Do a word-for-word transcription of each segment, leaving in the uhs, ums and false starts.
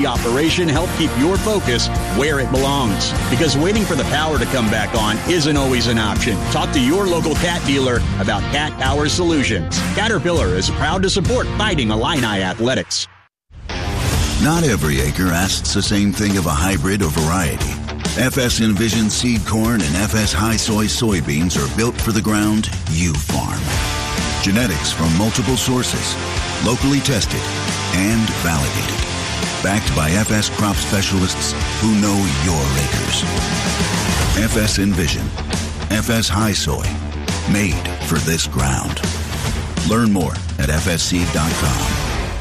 operation help keep your focus where it belongs. Because waiting for the power to come back on isn't always an option. Talk to your local Cat dealer about Cat Power Solutions. Caterpillar is proud to support Fighting Illini Athletics. Not every acre asks the same thing of a hybrid or variety. F S Envision seed corn and F S High Soy soybeans are built for the ground you farm. Genetics from multiple sources, locally tested and validated. Backed by F S crop specialists who know your acres. F S Envision, F S High Soy, made for this ground. Learn more at f s seed dot com.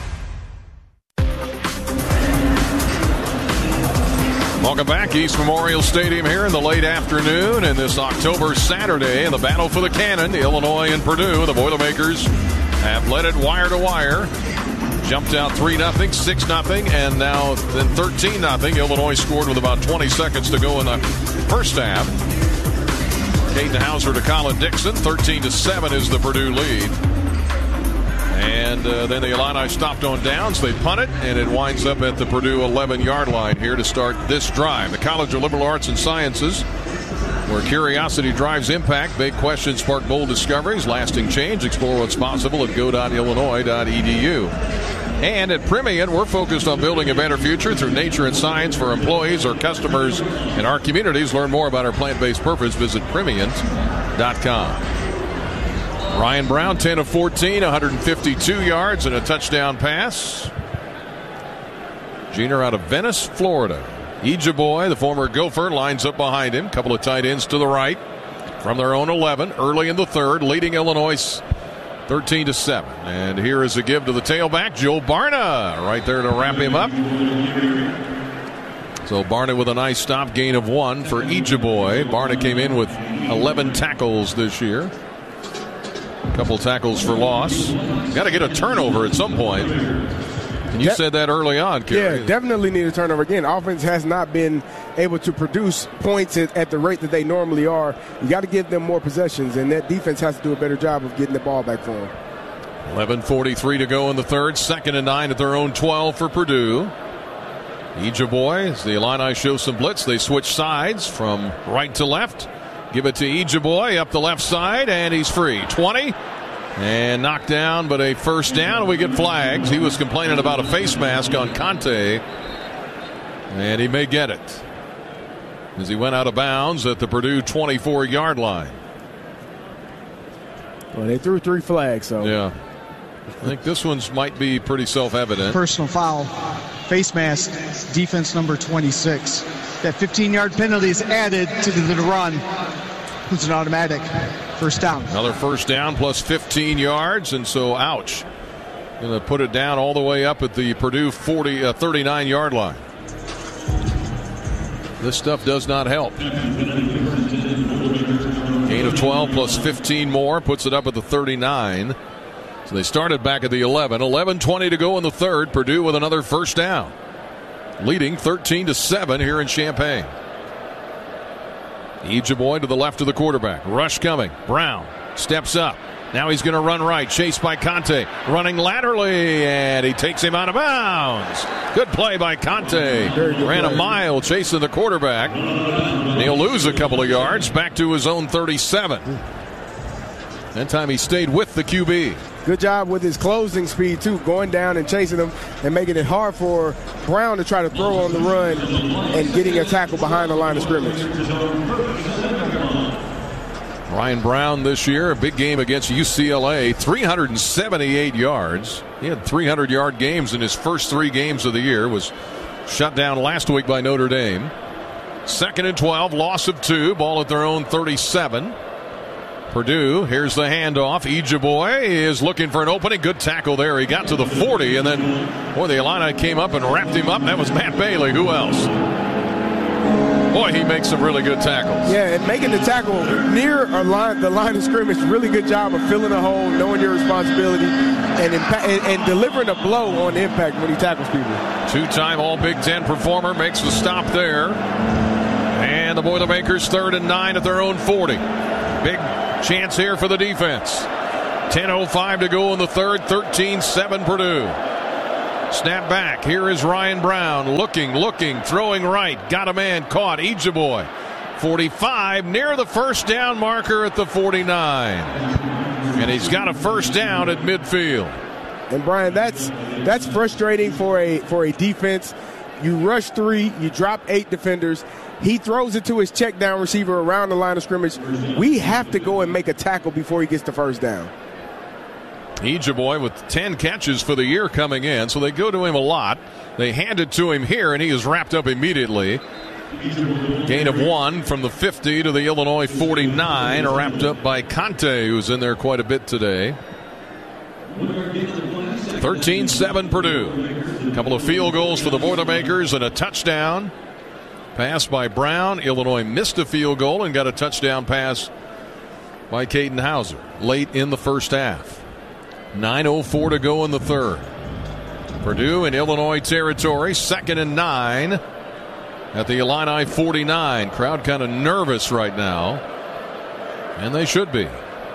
Welcome back. East Memorial Stadium here in the late afternoon and this October Saturday in the battle for the Cannon, Illinois and Purdue. The Boilermakers have led it wire to wire. Jumped out three nothing, six nothing, and now then thirteen nothing. Illinois scored with about twenty seconds to go in the first half. Caden Hauser to Colin Dixon. thirteen to seven is the Purdue lead. And uh, then the Illini stopped on downs. They punt it, and it winds up at the Purdue eleven-yard line here to start this drive. The College of Liberal Arts and Sciences, where curiosity drives impact. Big questions spark bold discoveries. Lasting change. Explore what's possible at go dot illinois dot e d u. And at Primient, we're focused on building a better future through nature and science for employees, our customers, and our communities. Learn more about our plant-based purpose. Visit Primient dot com. Ryan Brown, ten of fourteen, one hundred fifty-two yards and a touchdown pass. Junior out of Venice, Florida. Ejiboy, the former Gopher, lines up behind him. Couple of tight ends to the right from their own eleven. Early in the third, leading Illinois thirteen to seven. And here is a give to the tailback, Joe Barna, right there to wrap him up. So Barna with a nice stop, gain of one for Ejiboy. Barna came in with eleven tackles this year. A couple tackles for loss. Got to get a turnover at some point. And you De- said that early on, Kerry. Yeah, definitely need a turnover. Again, offense has not been able to produce points at, at the rate that they normally are. You got to give them more possessions, and that defense has to do a better job of getting the ball back for them. eleven forty-three to go in the third. Second and nine at their own twelve for Purdue. Ejiboy, as the Illini show some blitz, they switch sides from right to left. Give it to Ejiboy up the left side, and he's free. twenty, and knocked down, but a first down. We get flags. He was complaining about a face mask on Conte, and he may get it as he went out of bounds at the Purdue twenty-four-yard line. Well, they threw three flags, so. Yeah. I think this one's might be pretty self-evident. Personal foul, face mask, defense number twenty-six. That fifteen-yard penalty is added to the, the run. It's an automatic first down. Another first down plus fifteen yards, and so ouch. Going to put it down all the way up at the Purdue forty, uh, thirty-nine-yard line. This stuff does not help. Gain of twelve plus fifteen more puts it up at the thirty-nine. So they started back at the eleven. eleven twenty to go in the third. Purdue with another first down, leading thirteen to seven here in Champaign. Ejiboy to the left of the quarterback. Rush coming. Brown steps up. Now he's going to run right. Chased by Conte. Running laterally, and he takes him out of bounds. Good play by Conte. Ran a mile chasing the quarterback. And he'll lose a couple of yards back to his own thirty-seven. That time he stayed with the Q B. Good job with his closing speed, too, going down and chasing him and making it hard for Brown to try to throw on the run and getting a tackle behind the line of scrimmage. Ryan Brown this year, a big game against U C L A, three hundred seventy-eight yards. He had three hundred-yard games in his first three games of the year. Was shut down last week by Notre Dame. Second and twelve, loss of two, ball at their own thirty-seven. Purdue, here's the handoff. Ejiboy is looking for an opening. Good tackle there. He got to the forty, and then, boy, the Illini came up and wrapped him up. That was Matt Bailey. Who else? Boy, he makes some really good tackles. Yeah, and making the tackle near a line, the line of scrimmage, really good job of filling a hole, knowing your responsibility, and, impa- and, and delivering a blow on impact when he tackles people. Two-time All-Big Ten performer makes the stop there. And the Boilermakers third and nine at their own forty. Big chance here for the defense. ten oh five to go in the third, thirteen seven Purdue. Snap back. Here is Ryan Brown. Looking, looking, throwing right. Got a man caught. Ejeboy. forty-five, near the first down marker at the forty-nine. And he's got a first down at midfield. And Brian, that's that's frustrating for a for a defense. You rush three, you drop eight defenders. He throws it to his check down receiver around the line of scrimmage. We have to go and make a tackle before he gets the first down. Ejeboy with ten catches for the year coming in, so they go to him a lot. They hand it to him here, and he is wrapped up immediately. Gain of one from the fifty to the Illinois forty-nine, wrapped up by Conte, who's in there quite a bit today. thirteen seven Purdue. A couple of field goals for the Boilermakers and a touchdown. Pass by Brown. Illinois missed a field goal and got a touchdown pass by Caden Hauser late in the first half. nine oh four to go in the third. Purdue in Illinois territory, second and nine at the Illini forty-nine. Crowd kind of nervous right now, and they should be.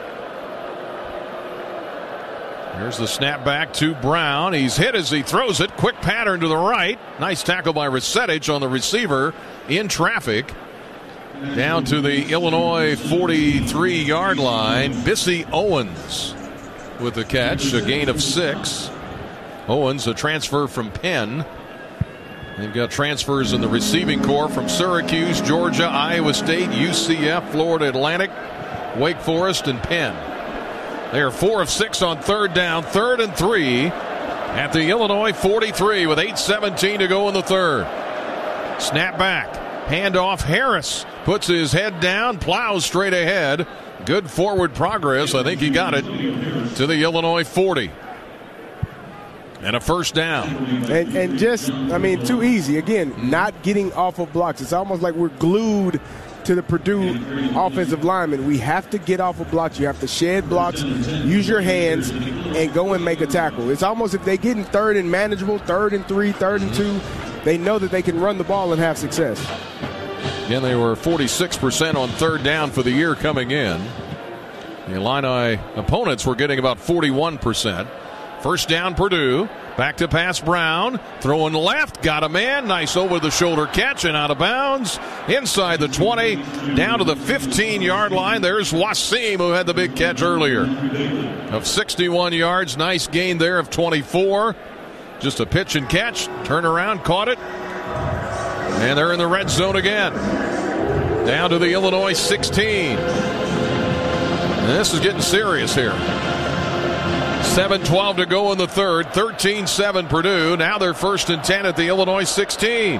Here's the snap back to Brown. He's hit as he throws it. Quick pattern to the right. Nice tackle by Resetich on the receiver in traffic. Down to the Illinois forty-three yard line. Bissy Owens with the catch, a gain of six. Owens, a transfer from Penn. They've got transfers in the receiving corps from Syracuse, Georgia, Iowa State, U C F, Florida Atlantic, Wake Forest, and Penn. They are four of six on third down, third and three at the Illinois forty-three with eight seventeen to go in the third. Snap back, handoff. Harris puts his head down, plows straight ahead. Good forward progress. I think he got it to the Illinois forty. And a first down. And, and just, I mean, too easy. Again, not getting off of blocks. It's almost like we're glued to the Purdue offensive linemen. We have to get off of blocks. You have to shed blocks, use your hands, and go and make a tackle. It's almost if they get in third and manageable, third and three, third and two, they know that they can run the ball and have success. Again, they were forty-six percent on third down for the year coming in. The Illini opponents were getting about forty-one percent. First down, Purdue. Back to pass, Brown. Throwing left. Got a man. Nice over-the-shoulder catch and out of bounds. Inside the twenty. Down to the fifteen yard line. There's Wasim, who had the big catch earlier. Of sixty-one yards. Nice gain there of twenty-four. Just a pitch and catch. Turn around. Caught it. And they're in the red zone again. Down to the Illinois sixteen. And this is getting serious here. seven twelve to go in the third. thirteen seven Purdue. Now they're first and ten at the Illinois sixteen.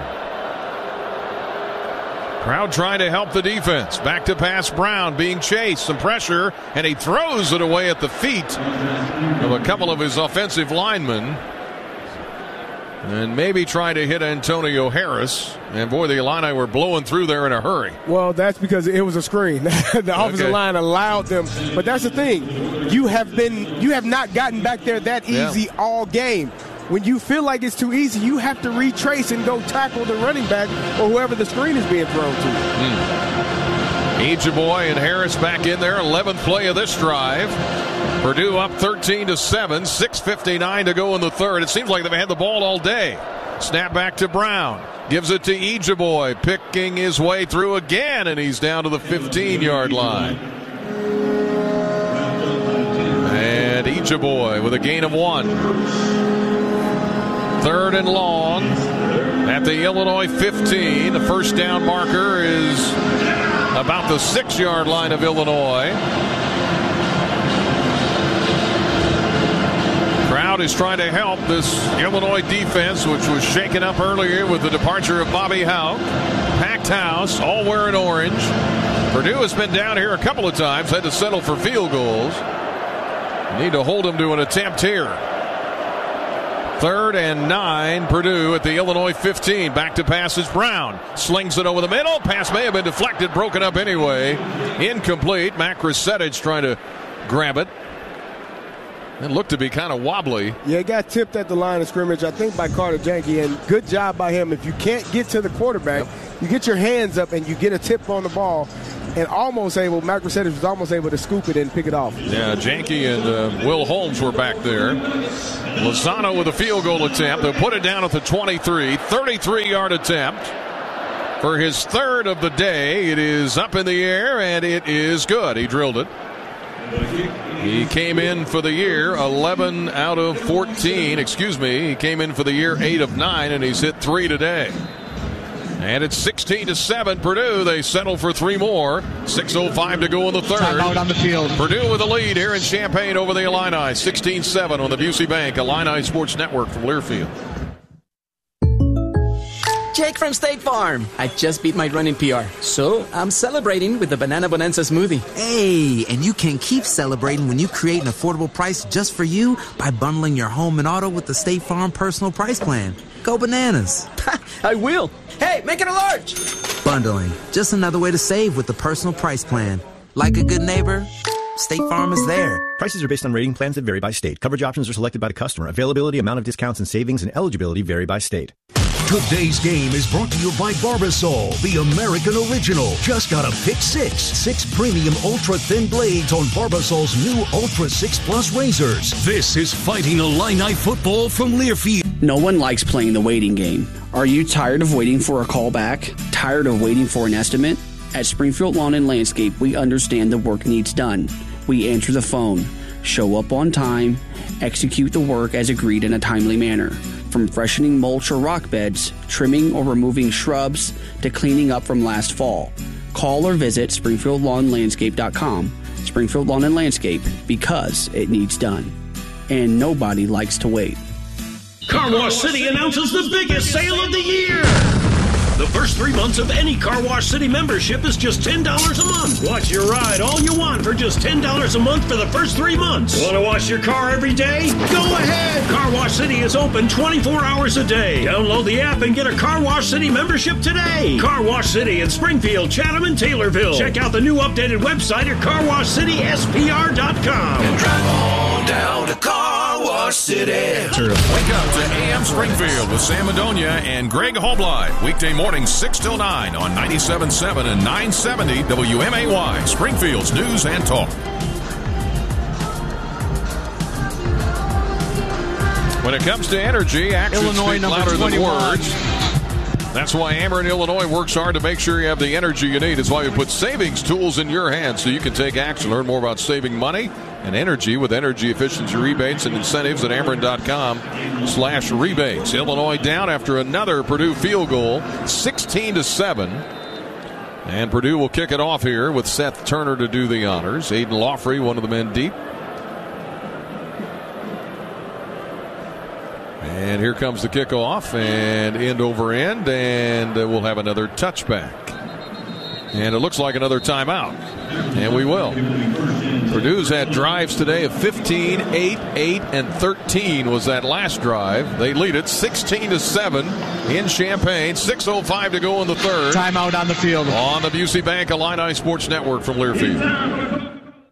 Crowd trying to help the defense. Back to pass, Brown being chased. Some pressure, and he throws it away at the feet of a couple of his offensive linemen. And maybe trying to hit Antonio Harris. And boy, the Illini were blowing through there in a hurry. Well, that's because it was a screen. The offensive okay. line allowed them. But that's the thing. You have been, you have not gotten back there that easy yeah. all game. When you feel like it's too easy, you have to retrace and go tackle the running back or whoever the screen is being thrown to. Mm. Ejeboy and Harris back in there. eleventh play of this drive. Purdue up thirteen to seven. six fifty-nine to go in the third. It seems like they've had the ball all day. Snap back to Brown. Gives it to Ejeboy. Picking his way through again, and he's down to the fifteen yard line. And Ejeboy with a gain of one. Third and long at the Illinois fifteen. The first down marker is about the six yard line of Illinois. Crowd is trying to help this Illinois defense, which was shaken up earlier with the departure of Bobby Hauck. Packed house, all wearing orange. Purdue has been down here a couple of times, had to settle for field goals. Need to hold them to an attempt here. Third and nine, Purdue at the Illinois fifteen. Back to passes, Brown slings it over the middle. Pass may have been deflected, broken up anyway. Incomplete. Mac Resetich trying to grab it. It looked to be kind of wobbly. Yeah, it got tipped at the line of scrimmage, I think, by Carter Janke, and good job by him. If you can't get to the quarterback, yep. you get your hands up and you get a tip on the ball, and almost able, Mac Mercedes was almost able to scoop it and pick it off. Yeah, Janke and uh, Will Holmes were back there. Lozano with a field goal attempt. They'll put it down at the twenty-three. thirty-three-yard attempt for his third of the day. It is up in the air, and it is good. He drilled it. He came in for the year eleven out of fourteen. Excuse me. He came in for the year eight of nine, and he's hit three today. And it's sixteen to seven. Purdue, they settle for three more. six oh five to go in the third. Timeout on the field. Purdue with a lead here in Champaign over the Illini. sixteen seven on the Busey Bank Illini Sports Network from Learfield. Jake from State Farm. I just beat my running P R, so I'm celebrating with the Banana Bonanza smoothie. Hey, and you can keep celebrating when you create an affordable price just for you by bundling your home and auto with the State Farm Personal Price Plan. Go bananas. I will. Hey, make it a large. Bundling, just another way to save with the Personal Price Plan. Like a good neighbor, State Farm is there. Prices are based on rating plans that vary by state. Coverage options are selected by the customer. Availability, amount of discounts and savings, and eligibility vary by state. Today's game is brought to you by Barbasol, the American original. Just got a pick six. Six premium ultra-thin blades on Barbasol's new Ultra six Plus razors. This is Fighting Illini football from Learfield. No one likes playing the waiting game. Are you tired of waiting for a call back? Tired of waiting for an estimate? At Springfield Lawn and Landscape, we understand the work needs done. We answer the phone, show up on time, execute the work as agreed in a timely manner. From freshening mulch or rock beds, trimming or removing shrubs, to cleaning up from last fall. Call or visit springfield lawn landscape dot com. Springfield Lawn and Landscape, because it needs done. And nobody likes to wait. Car Wash City announces the biggest sale of the year. The first three months of any Car Wash City membership is just ten dollars a month. Watch your ride all you want for just ten dollars a month for the first three months. Want to wash your car every day? Go ahead! Car Wash City is open twenty-four hours a day. Download the app and get a Car Wash City membership today. Car Wash City in Springfield, Chatham, and Taylorville. Check out the new updated website at car wash city s p r dot com. And drive on down to Car Wash City. Wake up to A M Springfield with Sam Madonia and Greg Hobline. Weekday morning six till nine on ninety-seven point seven and nine seventy W M A Y. Springfield's News and Talk. When it comes to energy, actions Illinois speak louder than words. That's why Ameren Illinois works hard to make sure you have the energy you need. It's why we put savings tools in your hands so you can take action. Learn more about saving money and energy with energy efficiency rebates and incentives at ameren dot com slash rebates. Illinois down after another Purdue field goal, sixteen to seven. And Purdue will kick it off here with Seth Turner to do the honors. Aiden Lawfrey, one of the men deep. And here comes the kickoff, and end over end, and we'll have another touchback. And it looks like another timeout, and we will. Purdue's had drives today of fifteen, eight, eight, and thirteen was that last drive. They lead it sixteen to seven in Champaign. six oh five to go in the third. Timeout on the field. On the Busey Bank Illini Sports Network from Learfield.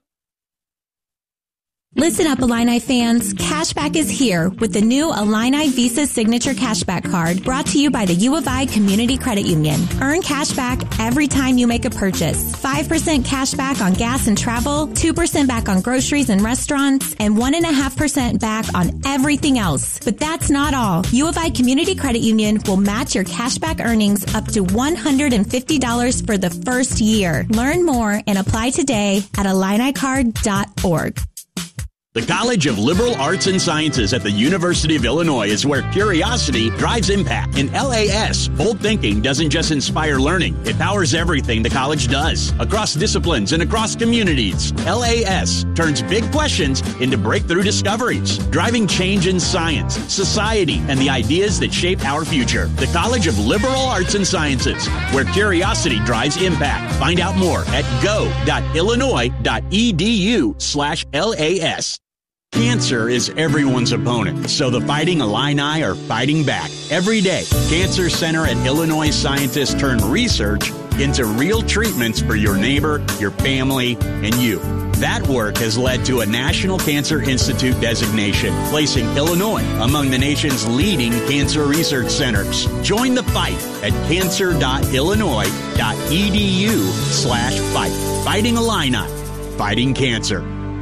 Listen up, Illini fans. Cashback is here with the new Illini Visa Signature Cashback Card brought to you by the U of I Community Credit Union. Earn cashback every time you make a purchase. five percent cashback on gas and travel, two percent back on groceries and restaurants, and one point five percent back on everything else. But that's not all. U of I Community Credit Union will match your cashback earnings up to one hundred fifty dollars for the first year. Learn more and apply today at illini card dot org. The College of Liberal Arts and Sciences at the University of Illinois is where curiosity drives impact. In L A S, bold thinking doesn't just inspire learning, it powers everything the college does, across disciplines and across communities. L A S turns big questions into breakthrough discoveries, driving change in science, society, and the ideas that shape our future. The College of Liberal Arts and Sciences, where curiosity drives impact. Find out more at go dot illinois dot e d u slash L A S. Cancer is everyone's opponent, so the Fighting Illini are fighting back. Every day, Cancer Center and Illinois scientists turn research into real treatments for your neighbor, your family, and you. That work has led to a National Cancer Institute designation, placing Illinois among the nation's leading cancer research centers. Join the fight at cancer dot illinois dot e d u slash fight. Fighting Illini. Fighting cancer.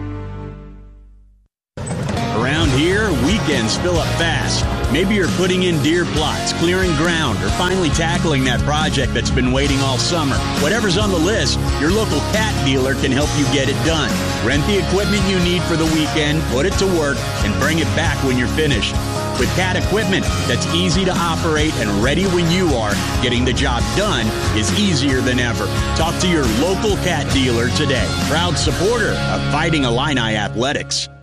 Around here, weekends fill up fast. Maybe you're putting in deer plots, clearing ground, or finally tackling that project that's been waiting all summer. Whatever's on the list, your local Cat dealer can help you get it done. Rent the equipment you need for the weekend, put it to work, and bring it back when you're finished. With Cat equipment that's easy to operate and ready when you are, getting the job done is easier than ever. Talk to your local Cat dealer today. Proud supporter of Fighting Illini Athletics.